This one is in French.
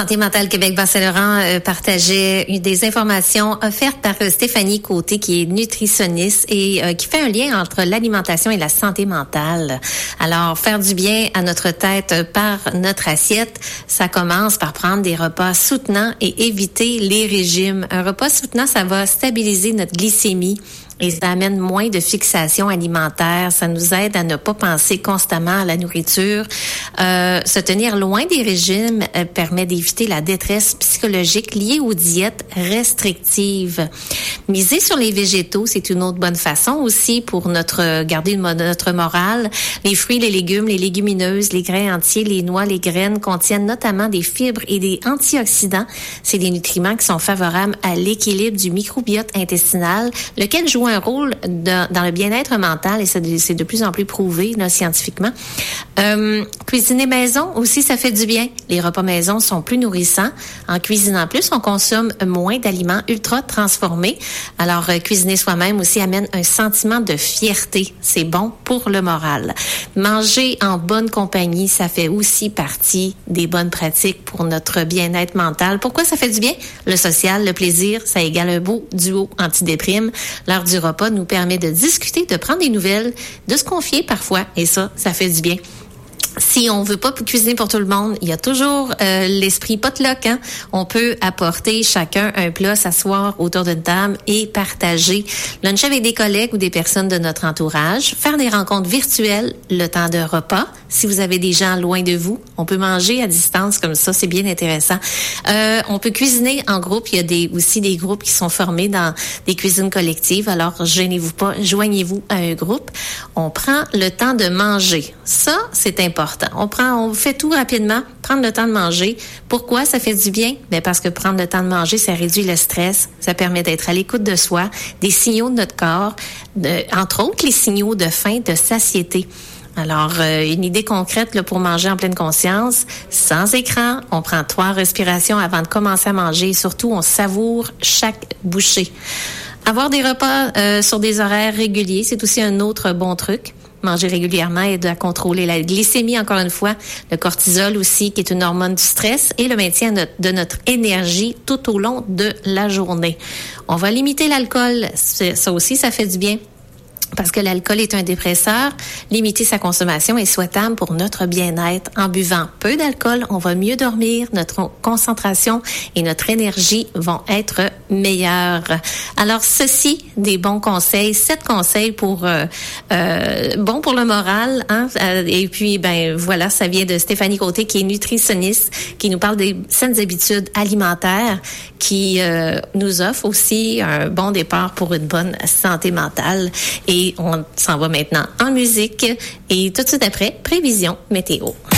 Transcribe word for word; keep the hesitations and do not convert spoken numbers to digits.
Santé mentale Québec Bas-Saint-Laurent euh, partageait une des informations offertes par euh, Stéphanie Côté, qui est nutritionniste et euh, qui fait un lien entre l'alimentation et la santé mentale. Alors, faire du bien à notre tête par notre assiette, ça commence par prendre des repas soutenants et éviter les régimes. Un repas soutenant, ça va stabiliser notre glycémie. Et ça amène moins de fixation alimentaire. Ça nous aide à ne pas penser constamment à la nourriture. Euh, se tenir loin des régimes euh, permet d'éviter la détresse psychologique liée aux diètes restrictives. Miser sur les végétaux, c'est une autre bonne façon aussi pour notre garder notre morale. Les fruits, les légumes, les légumineuses, les grains entiers, les noix, les graines contiennent notamment des fibres et des antioxydants. C'est des nutriments qui sont favorables à l'équilibre du microbiote intestinal, lequel joue un rôle de, dans le bien-être mental, et c'est de, c'est de plus en plus prouvé là, scientifiquement. Euh, cuisiner maison aussi, ça fait du bien. Les repas maison sont plus nourrissants. En cuisinant plus, on consomme moins d'aliments ultra transformés. Alors, euh, cuisiner soi-même aussi amène un sentiment de fierté. C'est bon pour le moral. Manger en bonne compagnie, ça fait aussi partie des bonnes pratiques pour notre bien-être mental. Pourquoi ça fait du bien? Le social, le plaisir, ça égale un beau duo antidéprime. L'heure du repas nous permet de discuter, de prendre des nouvelles, de se confier parfois, et ça, ça fait du bien. Si on veut pas cuisiner pour tout le monde, il y a toujours euh, l'esprit potluck. Hein? On peut apporter chacun un plat, s'asseoir autour d'une table et partager. Lunch avec des collègues ou des personnes de notre entourage. Faire des rencontres virtuelles le temps de repas. Si vous avez des gens loin de vous, on peut manger à distance comme ça, c'est bien intéressant. Euh, on peut cuisiner en groupe. Il y a des, aussi des groupes qui sont formés dans des cuisines collectives. Alors, gênez-vous pas, joignez-vous à un groupe. On prend le temps de manger. Ça, c'est important. On prend, on fait tout rapidement, prendre le temps de manger. Pourquoi ça fait du bien? Ben parce que prendre le temps de manger, ça réduit le stress, ça permet d'être à l'écoute de soi, des signaux de notre corps, de, entre autres les signaux de faim, de satiété. Alors, euh, une idée concrète là, pour manger en pleine conscience, sans écran, on prend trois respirations avant de commencer à manger et surtout, on savoure chaque bouchée. Avoir des repas euh, sur des horaires réguliers, c'est aussi un autre bon truc. Manger régulièrement aide à contrôler la glycémie, encore une fois, le cortisol aussi, qui est une hormone du stress, et le maintien de notre énergie tout au long de la journée. On va limiter l'alcool, ça aussi, ça fait du bien. Parce que l'alcool est un dépresseur, limiter sa consommation est souhaitable pour notre bien-être. En buvant peu d'alcool, on va mieux dormir, notre concentration et notre énergie vont être meilleures. Alors, ceci, des bons conseils, sept conseils pour euh, euh, bon pour le moral, hein. Et puis, ben voilà, ça vient de Stéphanie Côté, qui est nutritionniste, qui nous parle des saines habitudes alimentaires, qui euh, nous offre aussi un bon départ pour une bonne santé mentale. Et Et on s'en va maintenant en musique. Et tout de suite après, prévision météo.